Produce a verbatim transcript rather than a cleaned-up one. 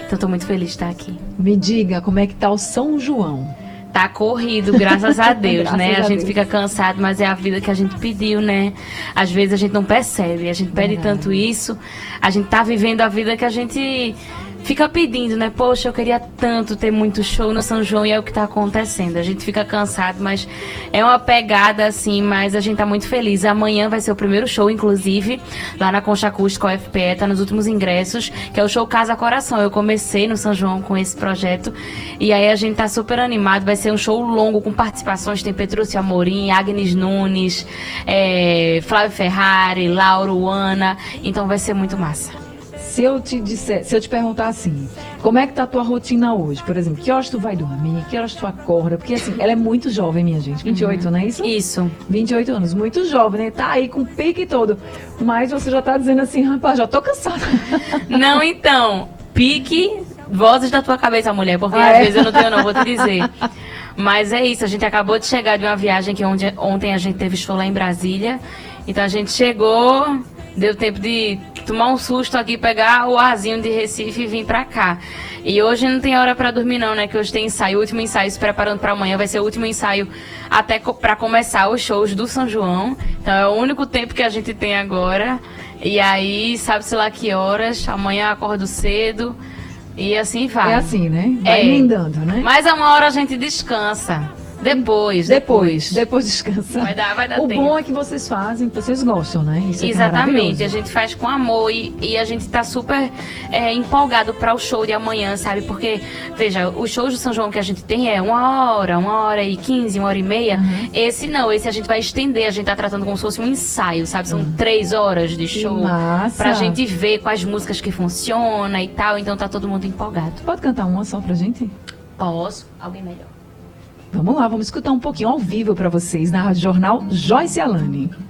Então tô muito feliz de estar aqui. Me diga, como é que tá o São João? Tá corrido, graças a Deus, Graças né? A, a gente Deus. fica cansado, mas é a vida que a gente pediu, né? Às vezes a gente não percebe, a gente pede Verdade. tanto isso, a gente tá vivendo a vida que a gente fica pedindo, né? Poxa, eu queria tanto ter muito show no São João e é o que tá acontecendo. A gente fica cansado, mas é uma pegada assim, mas a gente tá muito feliz. Amanhã vai ser o primeiro show, inclusive, lá na Concha Acústica U F P E, tá nos últimos ingressos, que é o show Casa Coração. Eu comecei no São João com esse projeto e aí a gente tá super animado. Vai ser um show longo com participações, tem Petrúcio Amorim, Agnes Nunes, é, Flávio Ferrari, Lauro, Ana, então vai ser muito massa. Se eu te disser, se eu te perguntar assim, como é que tá a tua rotina hoje? Por exemplo, que horas tu vai dormir? Que horas tu acorda? Porque assim, ela é muito jovem, minha gente. vinte e oito, uhum. Não é isso? Isso. vinte e oito anos, muito jovem, né? Tá aí com o pique todo. Mas você já tá dizendo assim, rapaz, já tô cansada. Não, então, pique, vozes da tua cabeça, mulher, porque ah, às é? vezes eu não tenho, não, vou te dizer. Mas é isso, a gente acabou de chegar de uma viagem que onde, ontem a gente teve show lá em Brasília. Então a gente chegou, deu tempo de tomar um susto aqui, pegar o arzinho de Recife e vir pra cá. E hoje não tem hora pra dormir não, né? Que hoje tem ensaio, o último ensaio se preparando pra amanhã, vai ser o último ensaio até co pra começar os shows do São João. Então é o único tempo que a gente tem agora. E aí, sabe-se lá que horas, amanhã acordo cedo e assim vai. É assim, né? Vai é. emendando, né? Mas a uma hora a gente descansa. Depois, depois. depois. Depois descansa. Vai dar, vai dar o tempo. bom é que vocês fazem, vocês gostam, né? Isso é exatamente, a gente faz com amor e, e a gente tá super é, empolgado para o show de amanhã, sabe? Porque, veja, os shows do São João que a gente tem é uma hora, uma hora e quinze, uma hora e meia. Uhum. Esse não, esse a gente vai estender, a gente tá tratando como se fosse um ensaio, sabe? São uhum. três horas de show pra gente ver quais músicas que funcionam e tal, então tá todo mundo empolgado. Pode cantar uma só pra gente? Posso, alguém melhor. Vamos lá, vamos escutar um pouquinho ao vivo para vocês na Rádio Jornal Joyce Alane.